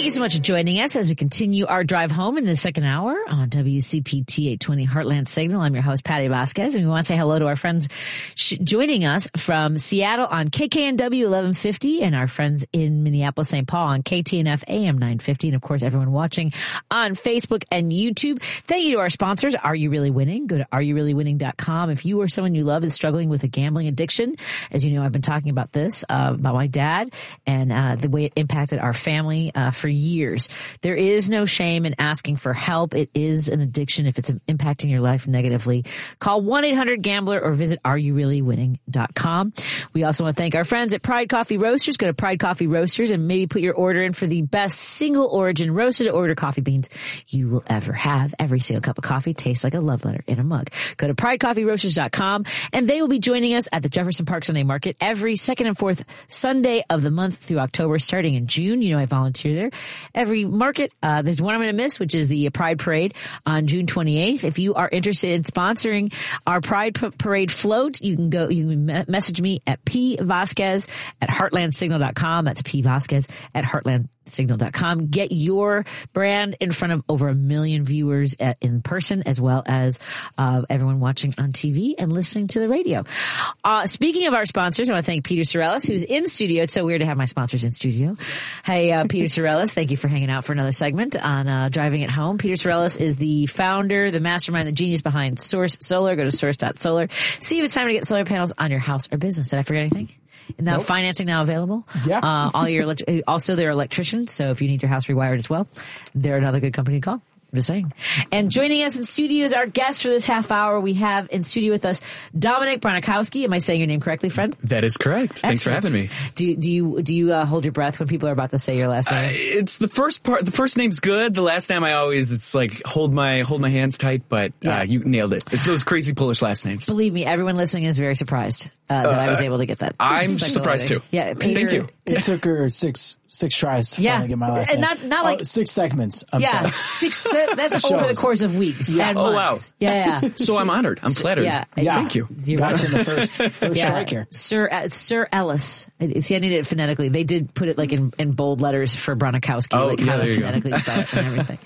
you so much for joining us as we continue our drive home in the second hour on WCPT 820 Heartland Signal. I'm your host, Patty Vasquez, and we want to say hello to our friends joining us from Seattle on KKNW 1150 and our friends in Minneapolis, St. Paul on KTNF AM 950, and of course everyone watching on Facebook and YouTube. Thank you to our sponsors, Are You Really Winning? Go to areyourreallywinning.com. If you or someone you love is struggling with a gambling addiction, as you know, I've been talking about this, about my dad and the way it impacted our family for years. There is no shame in asking for help. It is an addiction if it's impacting your life negatively. Call 1-800-GAMBLER or visit areyourreallywinning.com. We also want to thank our friends at Pride Coffee Roasters. Go to Pride Coffee Roasters and maybe put your order in for the best single origin roasted to order coffee beans you will ever have. Every single cup of coffee tastes like a love letter in a mug. Go to pridecoffeeroasters.com and they will be joining us at the Jefferson Park Sunday Market every second and fourth Sunday of the month through October, starting in June. You know, I volunteer there. Every market, there's one I'm going to miss, which is the Pride Parade on June 28th. If you are interested in sponsoring our Pride Parade float, you can message me at pvasquez@heartlandsignal.com. That's pvasquez@heartlandsignal.com. Get your brand in front of over 1 million viewers in person, as well as everyone watching on TV and listening to the radio. Speaking of our sponsors, I want to thank Peter Sorellis, who's in studio. It's so weird to have my sponsors in studio. Hey, Peter Sorellis, thank you for hanging out for another segment on Driving It Home. Peter Sorellis is the founder, the mastermind, the genius behind Source Solar. Go to source.solar. See if it's time to get solar panels on your house or business. Did I forget anything? Now, nope. Financing now available. Yeah. Also, they're electricians, so if you need your house rewired as well, they're another good company to call. I'm just saying. And joining us in studio is our guest for this half hour. We have in studio with us Dominic Bronikowski. Am I saying your name correctly, friend? That is correct. Excellent. Thanks for having me. Do you hold your breath when people are about to say your last name? It's the first part. The first name's good. The last name it's like hold my hands tight. But you nailed it. It's those crazy Polish last names. Believe me, everyone listening is very surprised that I was able to get that. I'm surprised too. Yeah, Peter, thank you. It took her six tries to finally get my last name. Not like 6 segments. Sorry. 6. That's over the course of weeks and months. Wow. Yeah. So I'm honored. I'm flattered. Yeah. Thank you. Gotcha in the first strike here. Sir Ellis. See, I needed it phonetically. They did put it like in bold letters for Bronikowski, how to phonetically spell it and everything.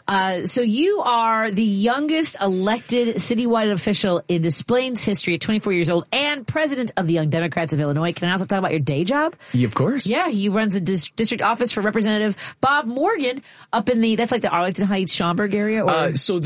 So you are the youngest elected citywide official in Des Plaines history at 24 years old and president of the Young Democrats of Illinois. Can I also talk about your day job? Yeah, of course. Yeah, he runs the district office for Representative Bob Morgan up in that's like the Arlington Heights, Schaumburg area? Or? So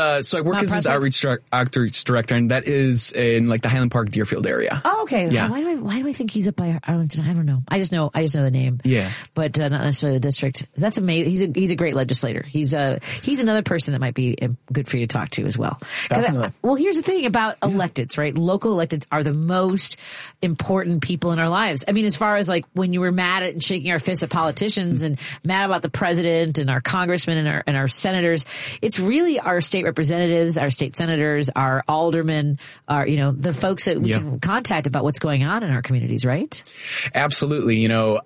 I work as his outreach director, and that is in like the Highland Park, Deerfield area. Oh, okay. Yeah. Why do I think he's up by Arlington? I don't know. I just know the name. Yeah. But not necessarily the district. That's amazing. He's a great legislator. He's another person that might be good for you to talk to as well. Definitely. Well, here's the thing about electeds, right? Local electeds are the most important people in our lives. I mean, as far as like when you were mad at and shaking our fists at politicians and mad about the president and our congressmen and our senators, it's really our state representatives, our state senators, our aldermen, the folks that we can contact about what's going on in our communities, right? Absolutely.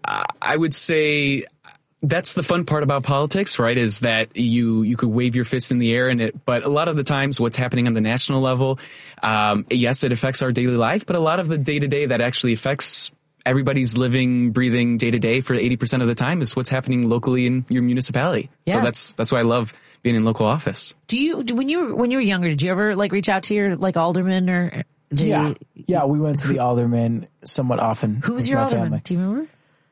I would say that's the fun part about politics, right? Is that you could wave your fist in the air but a lot of the times what's happening on the national level, yes, it affects our daily life, but a lot of the day to day that actually affects everybody's living, breathing day to day for 80% of the time is what's happening locally in your municipality. Yeah. So that's why I love being in local office. When you were younger, did you ever like reach out to your like alderman or? Yeah, we went to the alderman somewhat often. Who was your alderman? Family. Do you remember?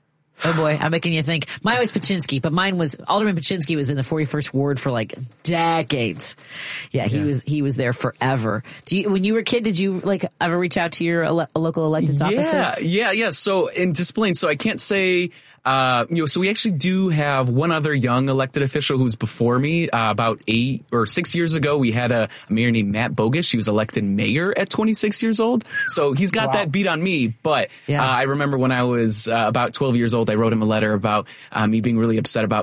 Oh boy, I'm making you think. Mine was Paczynski, but mine was Alderman Paczynski was in the 41st Ward for like decades. Yeah, he was there forever. When you were a kid, did you like ever reach out to your local electeds offices? Yeah. So in Des Plaines, so I can't say. So we actually do have one other young elected official who's before me. About 8 or 6 years ago, we had a mayor named Matt Bogus. He was elected mayor at 26 years old. So he's got that beat on me. But I remember when I was about 12 years old, I wrote him a letter about me being really upset about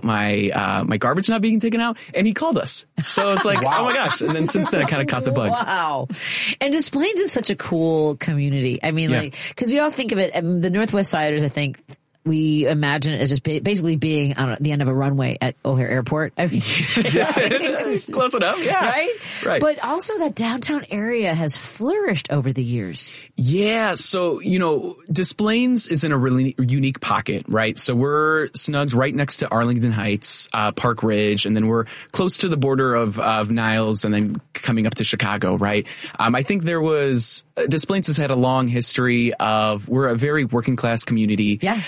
my garbage not being taken out, and he called us. So it's like, oh my gosh! And then since then, I kind of caught the bug. Wow! And Des Plaines is such a cool community. I mean, because we all think of it. The Northwest Siders, I think. we imagine it as just basically being on the end of a runway at O'Hare Airport. I mean, close enough, yeah. Right. But also that downtown area has flourished over the years. Yeah. So, Des Plaines is in a really unique pocket, right? So we're snugged right next to Arlington Heights, Park Ridge, and then we're close to the border of Niles and then coming up to Chicago, right? I think Des Plaines has had a long history we're a very working class community. Yeah.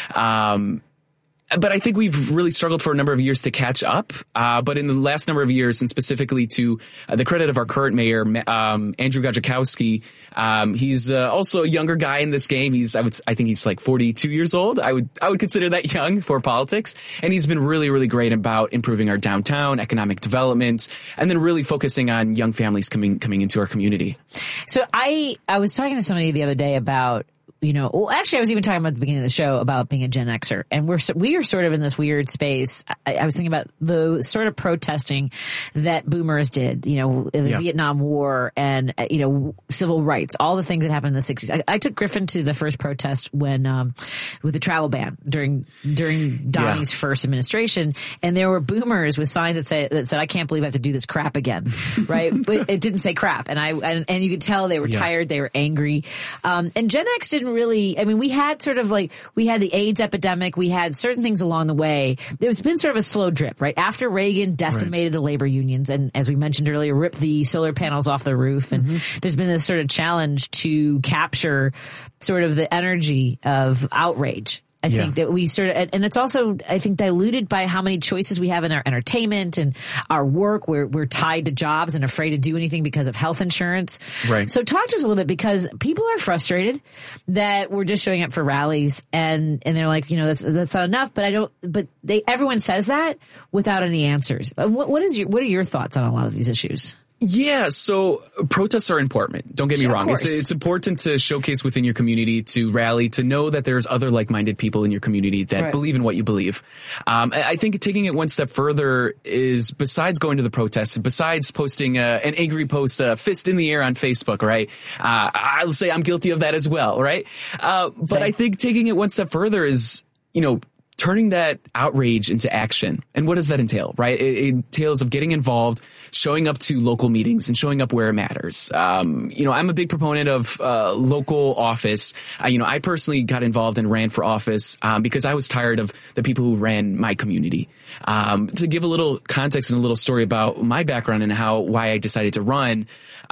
But I think we've really struggled for a number of years to catch up. But in the last number of years, and specifically to the credit of our current mayor, Andrew Gajikowski, he's also a younger guy in this game. I think he's like 42 years old. I would consider that young for politics. And he's been really, really great about improving our downtown, economic development, and then really focusing on young families coming into our community. So I was talking to somebody the other day about, actually I was even talking about at the beginning of the show about being a Gen Xer, and we are sort of in this weird space. I was thinking about the sort of protesting that boomers did, in the Vietnam War and, civil rights, all the things that happened in the 60s. I took Griffin to the first protest when, with the travel ban during Donnie's first administration, and there were boomers with signs that said, I can't believe I have to do this crap again, right? But it didn't say crap. And you could tell they were tired, they were angry. And Gen X didn't really, we had we had the AIDS epidemic, we had certain things along the way. There's been sort of a slow drip, right? After Reagan decimated the labor unions and, as we mentioned earlier, ripped the solar panels off the roof. And there's been this sort of challenge to capture sort of the energy of outrage. I think that we sort of, and it's also, I think, diluted by how many choices we have in our entertainment and our work. We're tied to jobs and afraid to do anything because of health insurance. Right. So talk to us a little bit, because people are frustrated that we're just showing up for rallies and they're like, that's not enough. But everyone says that without any answers. What are your thoughts on a lot of these issues? Yeah, so protests are important. Don't get me wrong. It's important to showcase within your community, to rally, to know that there's other like-minded people in your community that believe in what you believe. I think taking it one step further is, besides going to the protests, besides posting an angry post, fist in the air on Facebook, right? I'll say I'm guilty of that as well, right? But I think taking it one step further is, turning that outrage into action. And what does that entail, right? It entails of getting involved, showing up to local meetings and showing up where it matters. I'm a big proponent of local office. I personally got involved and ran for office because I was tired of the people who ran my community. To give a little context and a little story about my background and why I decided to run,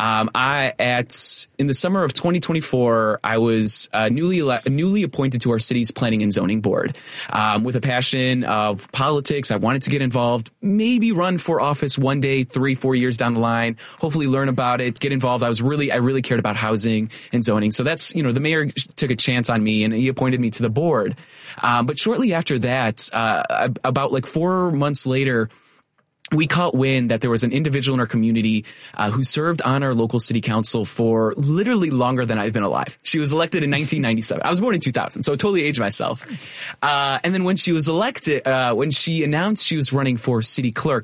in the summer of 2024, I was newly appointed to our city's planning and zoning board. With a passion of politics, I wanted to get involved, maybe run for office one day, 3-4 years down the line, hopefully learn about it, get involved. I really cared about housing and zoning. So that's, the mayor took a chance on me and he appointed me to the board. But shortly after that, about like 4 months later, we caught wind that there was an individual in our community who served on our local city council for literally longer than I've been alive. She was elected in 1997. I was born in 2000, so I totally aged myself. And then when she was elected, when she announced she was running for city clerk,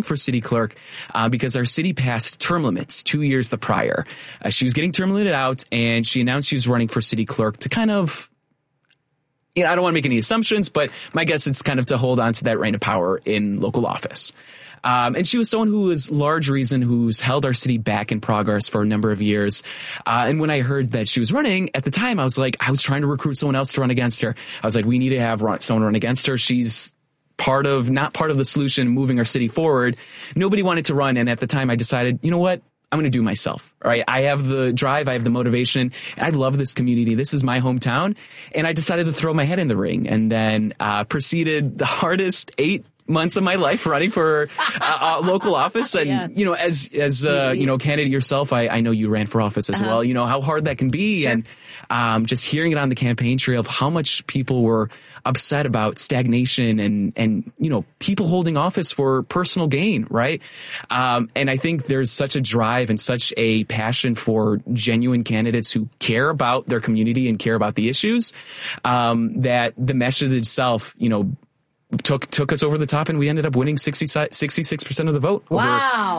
because our city passed term limits 2 years the prior. She was getting term limited out, and she announced she was running for city clerk to kind of, I don't want to make any assumptions, but my guess is kind of to hold on to that reign of power in local office. And she was someone who was large reason who's held our city back in progress for a number of years. And when I heard that she was running at the time, I was trying to recruit someone else to run against her. I was like, we need to have someone run against her. She's not part of the solution moving our city forward. Nobody wanted to run. And at the time I decided, you know what? I'm going to do myself. All right. I have the drive. I have the motivation. I love this community. This is my hometown. And I decided to throw my head in the ring, and then proceeded the hardest 8 months of my life running for local office. And, as candidate yourself, I know you ran for office as well. How hard that can be. Sure. And just hearing it on the campaign trail of how much people were upset about stagnation and people holding office for personal gain, right? And I think there's such a drive and such a passion for genuine candidates who care about their community and care about the issues, that the message itself, took us over the top, and we ended up winning 66% of the vote. Wow.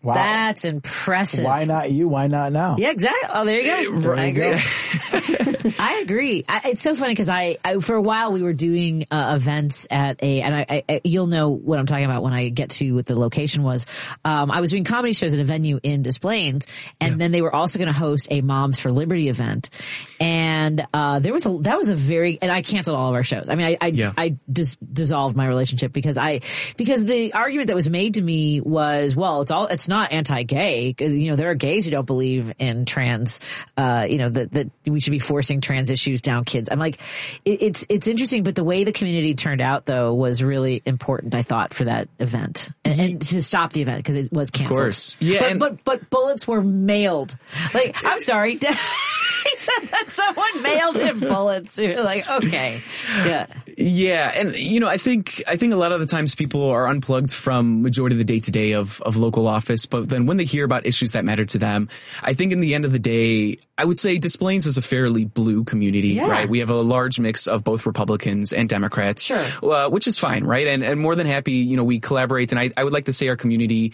Wow. That's impressive. Why not you? Why not now? Yeah, exactly. Oh, there you go. I agree. I agree. It's so funny because I for a while we were doing events at and you'll know what I'm talking about when I get to what the location was. I was doing comedy shows at a venue in Des Plaines, and then they were also going to host a Moms for Liberty event, and that was a very, and I canceled all of our shows. I mean, I dissolved my relationship because the argument that was made to me was, well, it's not anti-gay. You know, there are gays who don't believe in trans, that we should be forcing trans issues down kids. I'm like, it's interesting, but the way the community turned out though was really important, I thought, for that event and to stop the event because it was canceled. Of course. Yeah. But bullets were mailed. Like, I'm sorry. He said that someone mailed him bullets. You're like, okay. Yeah. Yeah. And, I think a lot of the times people are unplugged from majority of the day to day of local office. But then when they hear about issues that matter to them, I think in the end of the day, I would say Des Plaines is a fairly blue community, right? We have a large mix of both Republicans and Democrats, which is fine, right? And more than happy, we collaborate. And I would like to say our community,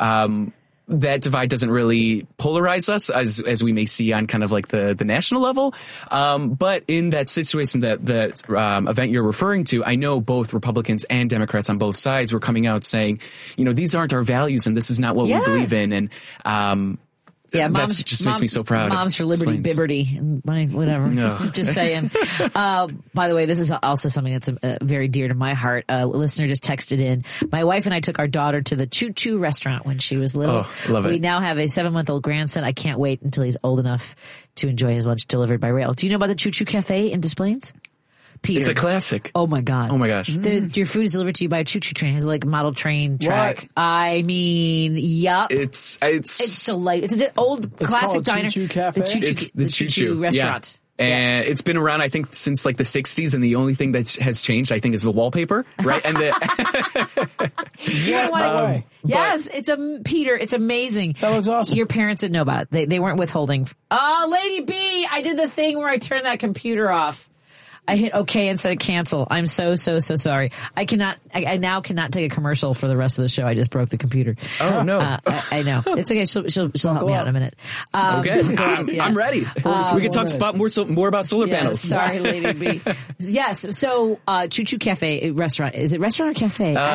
that divide doesn't really polarize us as we may see on kind of like the national level. But in that situation that event you're referring to, I know both Republicans and Democrats on both sides were coming out saying, these aren't our values and this is not what we believe in. And, that just makes me so proud. Moms for Liberty, Bibberty, and whatever. No. Just saying. By the way, this is also something that's very dear to my heart. A listener just texted in. My wife and I took our daughter to the Choo Choo restaurant when she was little. Oh, love it. We now have a 7-month-old grandson. I can't wait until he's old enough to enjoy his lunch delivered by rail. Do you know about the Choo Choo Cafe in Des Plaines? Peter. It's a classic. Oh my God. Oh my gosh. Your food is delivered to you by a choo-choo train. It's like a model train track. What? I mean, yup. It's delightful. It's an old classic diner. Choo Choo Cafe? It's the Choo Choo restaurant. Yeah. And it's been around, I think, since like the 60s, and the only thing that has changed, I think, is the wallpaper, right? And yes, Peter, it's amazing. That looks awesome. Your parents didn't know about it. They weren't withholding. Oh, Lady B, I did the thing where I turned that computer off. I hit OK instead of cancel. I'm so sorry. I now cannot take a commercial for the rest of the show. I just broke the computer. Oh no. I know. It's okay. She'll help me out in a minute. Okay. I'm ready. We can talk about more about solar panels. Sorry, Lady B. Yes. So, Choo Choo Cafe restaurant. Is it restaurant or cafe?